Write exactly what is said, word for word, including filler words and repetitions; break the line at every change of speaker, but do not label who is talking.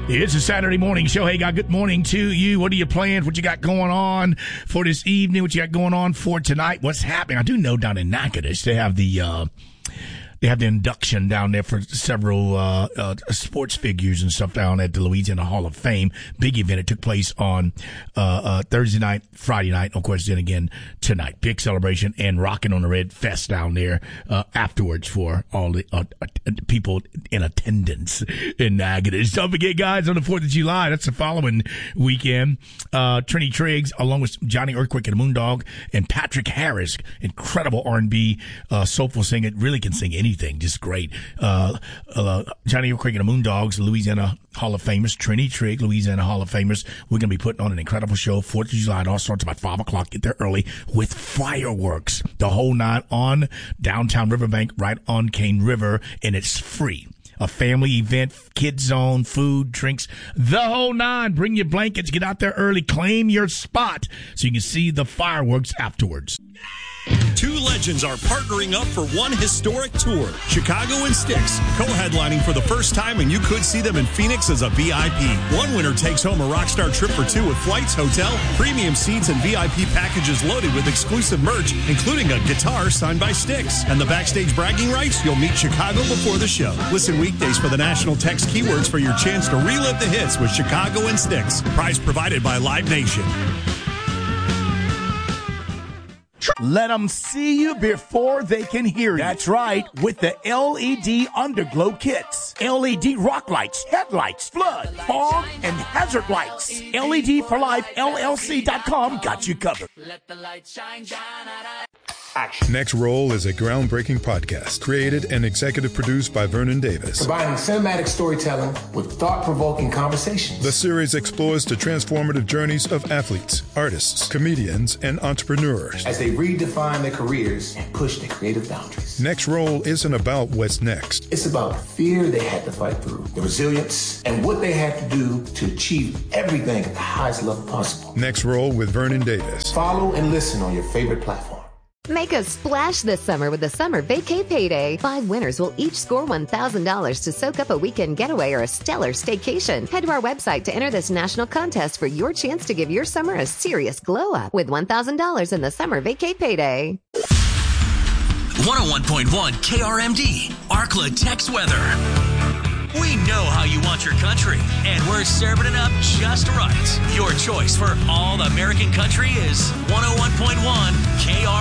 It's a Saturday morning show. Hey, God, good morning to you. What are your plans? What you got going on for this evening? What you got going on for tonight? What's happening? I do know down in Natchitoches they have the uh, they have the induction down there for several uh, uh, sports figures and stuff down at the Louisiana Hall of Fame. Big event. It took place on uh, uh, Thursday night, Friday night, of course, then again tonight. Big celebration and Rockin' on the Red Fest down there uh, afterwards for all the uh, uh, people in attendance in Natchitoches. Don't forget, guys, on the fourth of July, that's the following weekend, uh, Trini Triggs, along with Johnny Earthquake and the Moondog, and Patrick Harris, incredible R and B uh, soulful singer, really can sing anything. Anything, just great. Uh, uh, Johnny Earthquake and the Moondogs, Louisiana Hall of Famers, Trini Trigg, Louisiana Hall of Famers. We're going to be putting on an incredible show, fourth of July. It all starts about five o'clock. Get there early with fireworks. The whole night on downtown Riverbank, right on Cane River, and it's free. A family event, kids zone, food, drinks, the whole nine. Bring your blankets, get out there early, claim your spot so you can see the fireworks afterwards.
Two legends are partnering up for one historic tour. Chicago and Styx, co-headlining for the first time, and you could see them in Phoenix as a V I P. One winner takes home a rockstar trip for two with flights, hotel, premium seats, and V I P packages loaded with exclusive merch, including a guitar signed by Styx. And the backstage bragging rights, you'll meet Chicago before the show. Listen weekdays for the national text keywords for your chance to relive the hits with Chicago and Styx. Prize provided by Live Nation.
Let them see you before they can hear you. That's right, with the L E D Underglow kits. L E D rock lights, headlights, flood, fog, and hazard lights. L E D for Life L L C dot com got you covered. Let the light shine, shine,
Action. Next Roll is a groundbreaking podcast created and executive produced by Vernon Davis.
Combining cinematic storytelling with thought-provoking conversations.
The series explores the transformative journeys of athletes, artists, comedians, and entrepreneurs
as they redefine their careers and push their creative boundaries.
Next Roll isn't about what's next.
It's about the fear they had to fight through, the resilience, and what they had to do to achieve everything at the highest level possible.
Next Roll with Vernon Davis.
Follow and listen on your favorite platform.
Make a splash this summer with the Summer Vacay Payday. Five winners will each score one thousand dollars to soak up a weekend getaway or a stellar staycation. Head to our website to enter this national contest for your chance to give your summer a serious glow up with one thousand dollars in the Summer Vacay Payday.
one oh one point one K R M D, Arkla Tex Weather. We know how you want your country, and we're serving it up just right. Your choice for all American country is one oh one point one K R M D.